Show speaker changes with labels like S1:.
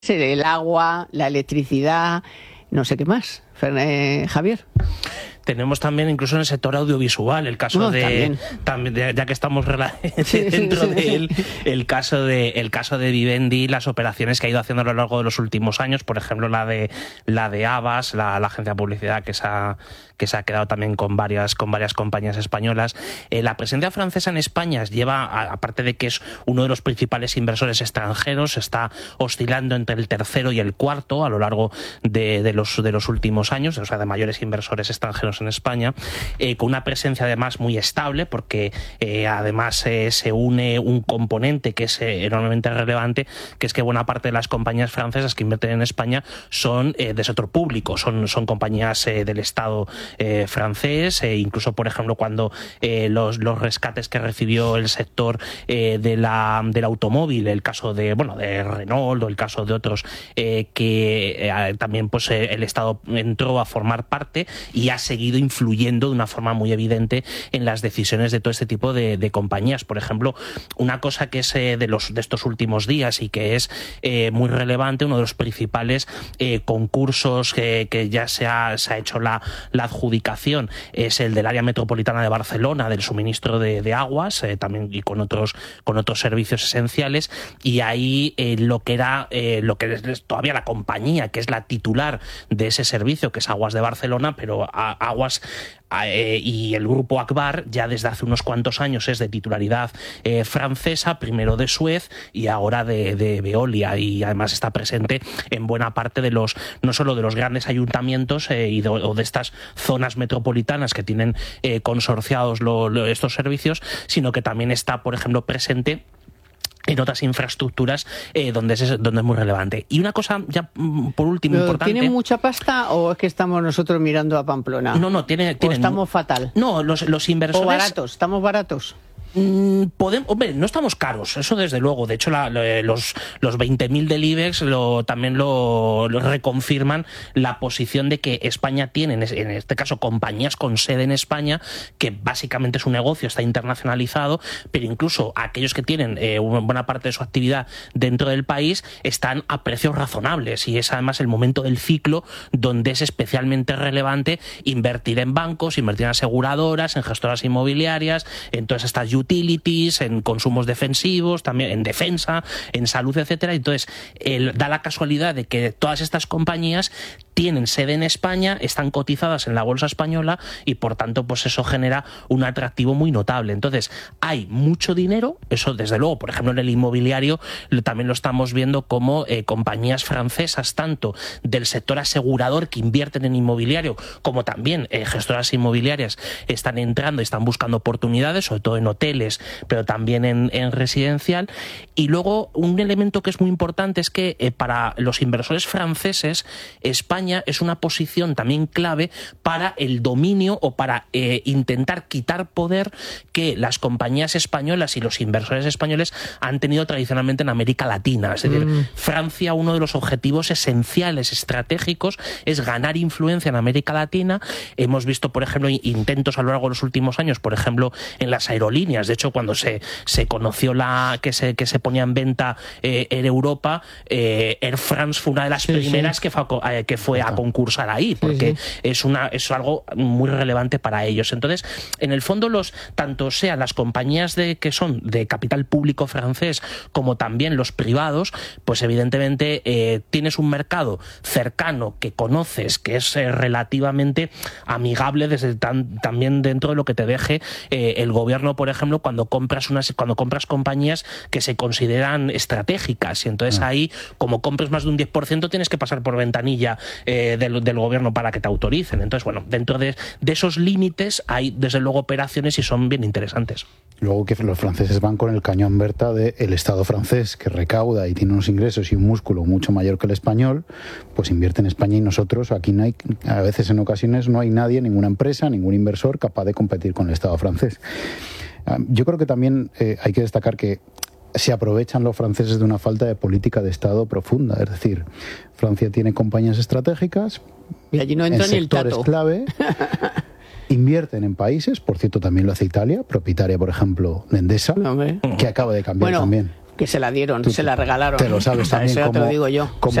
S1: el agua, la electricidad, no sé qué más. Javier.
S2: Tenemos también incluso en el sector audiovisual el caso también, ya que estamos dentro de él, el caso de Vivendi, las operaciones que ha ido haciendo a lo largo de los últimos años, por ejemplo la de Havas, la agencia de publicidad que se ha quedado también con varias compañías españolas. La presencia francesa en España lleva, aparte de que es uno de los principales inversores extranjeros, está oscilando entre el tercero y el cuarto a lo largo de los últimos años, o sea, de mayores inversores extranjeros en España, con una presencia además muy estable, porque además se une un componente que es enormemente relevante, que es que buena parte de las compañías francesas que invierten en España son de sector público, son compañías del Estado francés, incluso por ejemplo cuando los rescates que recibió el sector del automóvil, el caso de Renault o el caso de otros, que también pues el Estado entró a formar parte y ha seguido influyendo de una forma muy evidente en las decisiones de todo este tipo de compañías. Por ejemplo, una cosa que es de estos últimos días y que es muy relevante, uno de los principales concursos que ya se ha hecho la adjudicación, es el del área metropolitana de Barcelona, del suministro de aguas, también y con otros servicios esenciales, y ahí lo que es todavía la compañía que es la titular de ese servicio, que es Aguas de Barcelona, pero Aguas y el grupo Akbar ya desde hace unos cuantos años es de titularidad francesa, primero de Suez y ahora de Veolia, y además está presente en buena parte no solo de los grandes ayuntamientos o de estas zonas metropolitanas que tienen consorciados estos servicios, sino que también está, por ejemplo, presente en otras infraestructuras donde es muy relevante. Y una cosa ya por último importante...
S1: ¿Tiene mucha pasta o es que estamos nosotros mirando a Pamplona?
S2: No, tiene...
S1: ¿O estamos fatal?
S2: No, los inversores...
S1: ¿O baratos? ¿Estamos baratos?
S2: Hombre, no estamos caros, eso desde luego. De hecho, los 20.000 del IBEX también lo reconfirman, la posición de que España tiene, en este caso, compañías con sede en España, que básicamente su negocio está internacionalizado, pero incluso aquellos que tienen buena parte de su actividad dentro del país están a precios razonables, y es además el momento del ciclo donde es especialmente relevante invertir en bancos, invertir en aseguradoras, en gestoras inmobiliarias, en todas estas utilities, en consumos defensivos, también en defensa, en salud, etcétera. Entonces, da la casualidad de que todas estas compañías tienen sede en España, están cotizadas en la bolsa española y por tanto pues eso genera un atractivo muy notable. Entonces hay mucho dinero, eso desde luego, por ejemplo en el inmobiliario también lo estamos viendo como compañías francesas, tanto del sector asegurador que invierten en inmobiliario, como también gestoras inmobiliarias están entrando y están buscando oportunidades, sobre todo en hoteles, pero también en residencial. Y luego un elemento que es muy importante es que para los inversores franceses, España es una posición también clave para el dominio o para intentar quitar poder que las compañías españolas y los inversores españoles han tenido tradicionalmente en América Latina. Es decir, Francia, uno de los objetivos esenciales, estratégicos, es ganar influencia en América Latina. Hemos visto, por ejemplo, intentos a lo largo de los últimos años, por ejemplo, en las aerolíneas. De hecho, cuando se conoció que se ponía en venta Air Europa, Air France fue una de las primeras que fue a concursar ahí, porque es algo muy relevante para ellos. Entonces, en el fondo, tanto sean las compañías que son de capital público francés como también los privados, pues evidentemente tienes un mercado cercano que conoces, que es relativamente amigable también dentro de lo que te deje el gobierno, por ejemplo, cuando compras compañías que se consideran estratégicas, y entonces ahí, como compres más de un 10%, tienes que pasar por ventanilla del gobierno para que te autoricen. Entonces, bueno, dentro de esos límites hay desde luego operaciones y son bien interesantes.
S3: Luego que los franceses van con el cañón Berta del Estado francés, que recauda y tiene unos ingresos y un músculo mucho mayor que el español, pues invierte en España, y nosotros aquí no hay, a veces en ocasiones no hay nadie, ninguna empresa, ningún inversor capaz de competir con el Estado francés. Yo creo que también hay que destacar que se aprovechan los franceses de una falta de política de Estado profunda. Es decir, Francia tiene compañías estratégicas
S1: y allí no entra
S3: en
S1: ni el
S3: sectores
S1: tato.
S3: clave, invierten en países, por cierto también lo hace Italia, propietaria por ejemplo de Endesa, que acaba de cambiar también.
S1: Que se la dieron, se la regalaron.
S3: Te lo sabes también
S1: Eso ya te lo
S3: como-
S1: digo yo.
S3: como